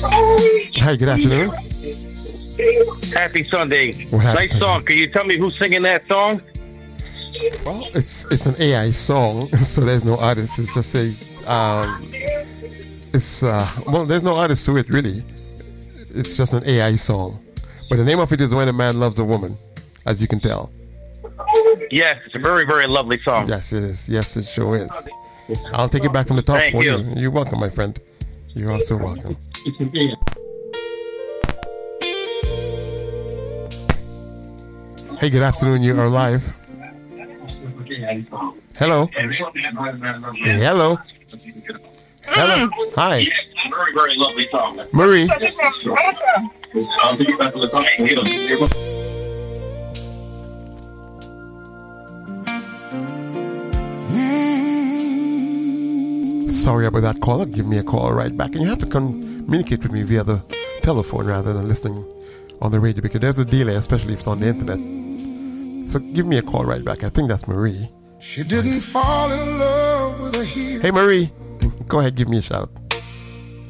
Hi, good afternoon. Happy Sunday. Well, happy Nice Sunday. song. Can you tell me who's singing that song? Well, it's an AI song, so there's no artist. It's just a there's no artist to it really. It's just an AI song, but the name of it is When a Man Loves a Woman, as you can tell. Yes, it's a very, very lovely song. Yes, it is. Yes, it sure is. I'll take it back from the top Thank for you. you. You're welcome, my friend. You're also welcome. Hey, good afternoon. You are live. Hello. Hello. Hello. Hi. Very, very lovely song. Marie. I'll take it back to the top. Thank you. Sorry about that caller. Give me a call right back. And you have to communicate with me via the telephone rather than listening on the radio because there's a delay, especially if it's on the internet. So give me a call right back. I think that's Marie. She didn't fall in love with a hero. Hey, Marie. Go ahead, give me a shout.